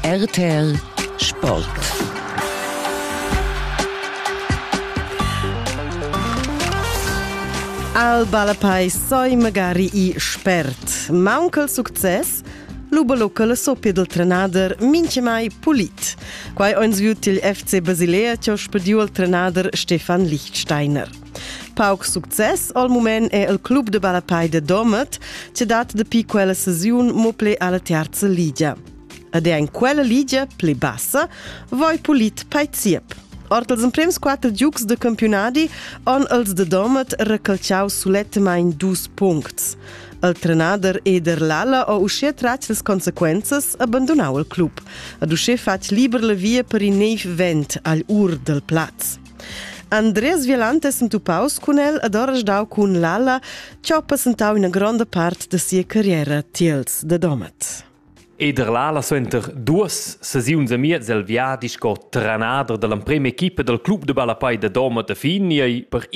RTL Sport. Al Balapai soi magari i spert. Manca il success, l'ubalocca la soppia del trenader mince mai pulit. Quai ons viut il FC Basilea che spediu il trenader Stefan Lichtsteiner. Pauc success al moment è il club de Balapai de Domet che dat de pi quella sesiun mople alla terza liga. Ed è in quella liga, ple bassa, voi pulit pai ziep. Ort els emprems 4 giucs de campionadi on els de Domet recalciau sulettamain 2 puncts. Il trenader Eder Lala ha uscì trac les consequences abbandonau il club. Ad uscì fac liber la via per i neiv vent al ur del plaz. Andreas Violante sentupaus cun el ad ora sdau cun Lala, ciò passentau in grande part de sia carriera tiels de Domet. Eder Lala suenter 2 sesiuns a miez el viadis co trenader della prima equipa del club de Balapai de Domet a fin e per